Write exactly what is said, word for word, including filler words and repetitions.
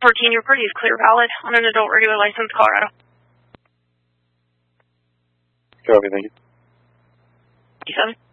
fourteen, your party is clear valid on an adult regular license, Colorado. Copy, thank you. seven.